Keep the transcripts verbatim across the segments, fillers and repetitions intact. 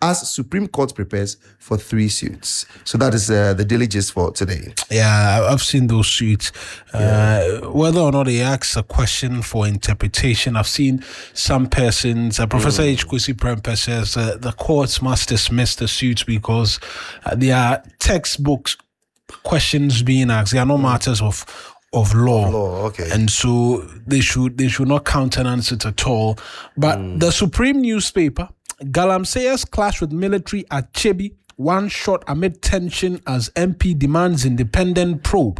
as Supreme Court prepares for three suits. So that is uh, the daily gist for today. Yeah, I've seen those suits. Yeah. Uh, whether or not they ask a question for interpretation, I've seen some persons, uh, Professor mm. H. Kwesi Prempeh says uh, the courts must dismiss the suits because uh, they are textbooks questions being asked. They are not mm. matters of of law. law okay. And so they should they should not countenance it at all. But mm. the Supreme newspaper, Galamsey's clash with military at Chebi, one shot amid tension as M P demands independent probe.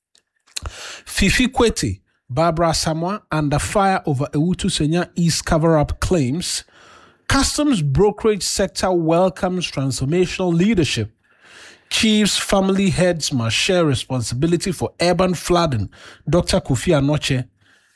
Fifi Kwete, Barbara Samoa under fire over Ewutu Senya East cover-up claims. Customs brokerage sector welcomes transformational leadership. Chiefs, family heads must share responsibility for urban flooding. Doctor Kofi Anoche.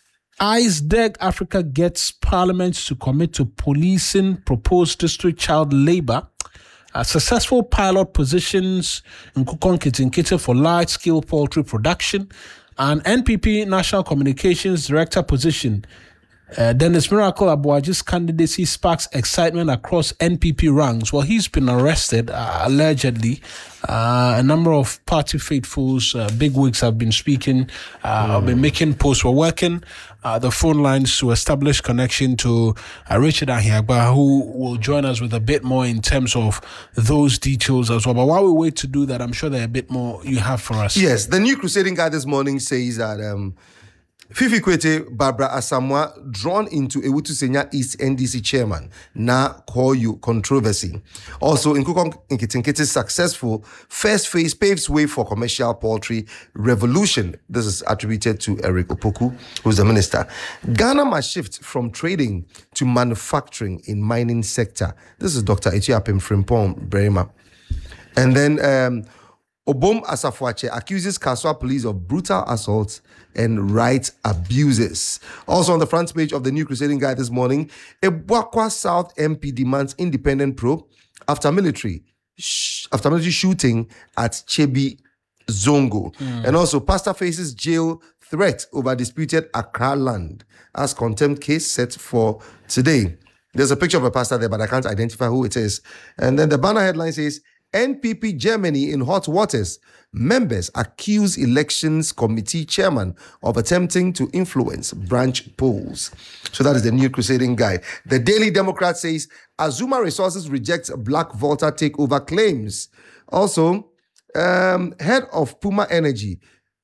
IceDeg Africa gets parliament to commit to policing proposed district child labor. A successful pilot positions in Nkukon Kitinkite for large-scale poultry production. And N P P National Communications Director position. Uh, Dennis Miracle Abuaji's candidacy sparks excitement across N P P ranks. Well, he's been arrested, uh, allegedly. Uh, a number of party faithfuls, uh, bigwigs have been speaking, uh, mm. have been making posts. We're working uh, the phone lines to establish connection to uh, Richard Ahiagba, who will join us with a bit more in terms of those details as well. But while we wait to do that, I'm sure there are a bit more you have for us. Yes, the New Crusading Guy this morning says that... Um, Fifi Kwete, Barbara Asamoah drawn into Ewutu Senya East N D C chairman, na call you controversy. Also, Nkukon Nkitinkite's successful first phase paves way for commercial poultry revolution. This is attributed to Eric Opoku, who's the minister. Ghana must shift from trading to manufacturing in mining sector. This is Doctor Etiapim Frimpong Brema. And then um, Obom Asafuache accuses Kaswa police of brutal assaults and rights abuses. Also on the front page of the New Crusading Guide this morning, Ebuakwa South M P demands independent probe after military sh- after military shooting at Chebi Zongo. Mm. And also, pastor faces jail threat over disputed Accra land as contempt case set for today. There's a picture of a pastor there, but I can't identify who it is. And then the banner headline says, N P P Germany in hot waters. Members accuse elections committee chairman of attempting to influence branch polls. So that is the New Crusading Guide. The Daily Democrat says Azuma Resources rejects Black Volta takeover claims. Also, um, head of Puma Energy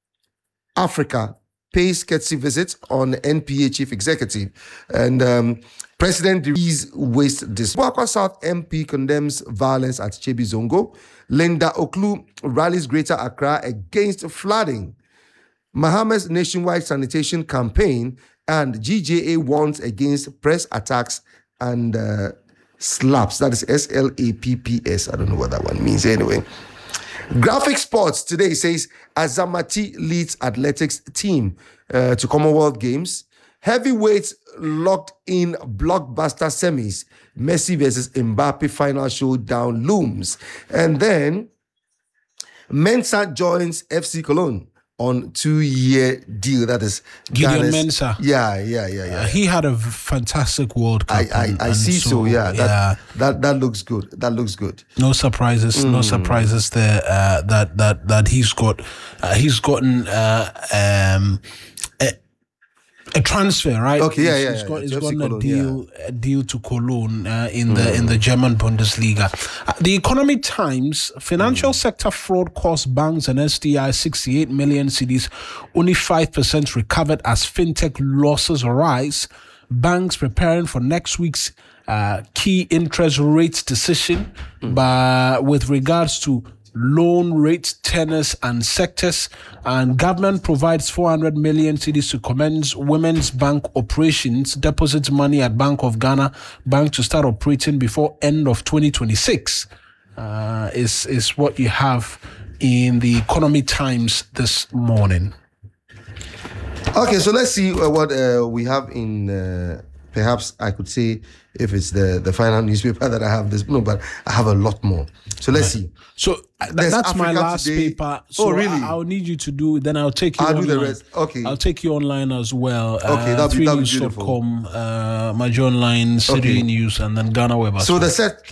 Africa pays courtesy visit on N P A chief executive. And um, President Dries waste this. Bwakwa South M P condemns violence at Chebi Zongo. Linda Oklu rallies Greater Accra against flooding. Mohammed's nationwide sanitation campaign and G J A warns against press attacks and uh, slaps. That is S L A P P S. I don't know what that one means anyway. Graphic Sports today says Azamati leads athletics team uh, to Commonwealth Games. Heavyweights locked in blockbuster semis. Messi versus Mbappe final showdown looms. And then Mensah joins F C Cologne on two-year deal. That is Gideon Mensah. Yeah, yeah, yeah, yeah. Uh, he had a fantastic World Cup. I, I, and, I and see so, so, yeah. That, yeah. That that looks good. That looks good. No surprises. Mm. No surprises there. Uh, that that that he's got. Uh, he's gotten. Uh, um, a, a transfer, right? Okay, yeah, he's, yeah. He's got, yeah. he's Cologne, gotten a deal, yeah. a deal to Cologne uh, in mm. the in the German Bundesliga. Uh, the Economic Times: financial mm. sector fraud cost banks and S T I sixty-eight million cedis. Only five percent recovered as fintech losses arise. Banks preparing for next week's uh, key interest rates decision, mm. but with regards to loan rates, tenors, and sectors. And government provides four hundred million cedis to commence women's bank operations, deposits money at Bank of Ghana Bank to start operating before end of twenty twenty-six. Uh, is is what you have in the Economy Times this morning. Okay, so let's see uh, what uh, we have in. Uh, perhaps I could say if it's the, the final newspaper that I have this, no, but I have a lot more. So let's right. see. So uh, that's Africa my last today. paper. So oh, really? I, I'll need you to do. Then I'll take you. I'll online. do the rest. Okay. I'll take you online as well. Okay, uh, that'll be, that'll be beautiful. com, uh, Majo Online, City okay. News, and then Ghana Web. So well. the set.